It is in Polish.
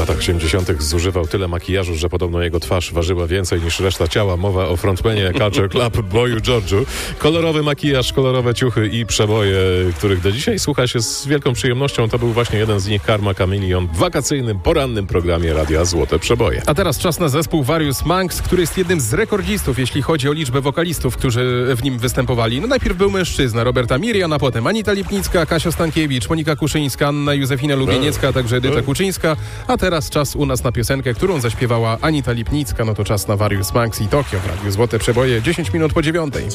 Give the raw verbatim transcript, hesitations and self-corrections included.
latach osiemdziesiątych zużywał tyle makijażu, że podobno jego twarz ważyła więcej niż reszta ciała. Mowa o frontmanie Culture Club, Boyu George'u. Kolorowy makijaż, kolorowe ciuchy i przeboje, których do dzisiaj słucha się z wielką przyjemnością. To był właśnie jeden z nich, Karma Chameleon, w wakacyjnym, porannym programie Radia Złote Przeboje. A teraz czas na zespół Various Monks, który jest jednym z rekordzistów, jeśli chodzi o liczbę wokalistów, którzy w nim występowali. No najpierw był mężczyzna, Roberta Mirian, a potem Anita Lipnicka, Kasia Stankiewicz, Monika Kuszyńska, Anna Józefina Lubieniecka, a także Edyta Kuczyńska. A teraz czas u nas na piosenkę, którą zaśpiewała Anita Lipnicka. No to czas na Various Monks i Tokio w Radiu Złote Przeboje, dziesięć minut po dziewiątej.